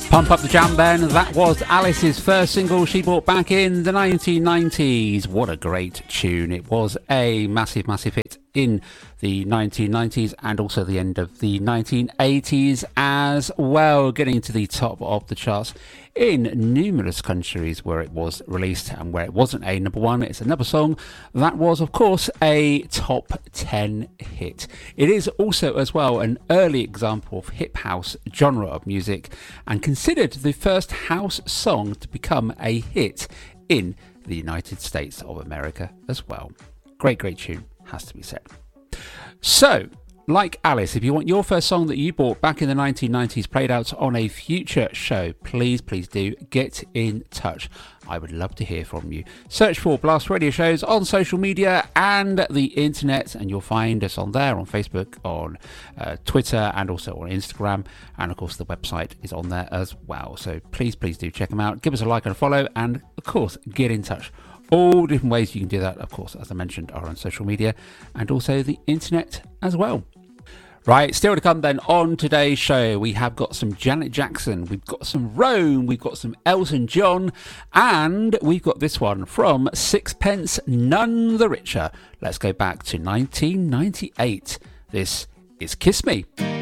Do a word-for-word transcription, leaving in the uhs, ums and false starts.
Pump Up the Jam then, that was Alice's first single she brought back in the nineteen nineties. What a great tune. It was a massive, massive hit in the nineteen nineties and also the end of the nineteen eighties as well, getting to the top of the charts in numerous countries where it was released, and where it wasn't a number one, it's another song that was, of course, a top ten hit. It is also as well an early example of hip house genre of music and considered the first house song to become a hit in the United States of America as well. Great, great tune, has to be said. So, like Alice, if you want your first song that you bought back in the nineteen nineties played out on a future show, please, please do get in touch. I would love to hear from you. Search for Blast Radio Shows on social media and the internet, and you'll find us on there, on Facebook, on uh, Twitter, and also on Instagram. And of course, the website is on there as well. So please, please do check them out. Give us a like and a follow, and of course, get in touch. All different ways you can do that, of course, as I mentioned, are on social media and also the internet as well. Right, still to come then on today's show, we have got some Janet Jackson, we've got some Rome, we've got some Elton John, and we've got this one from Sixpence None the Richer. Let's go back to nineteen ninety-eight. This is Kiss Me.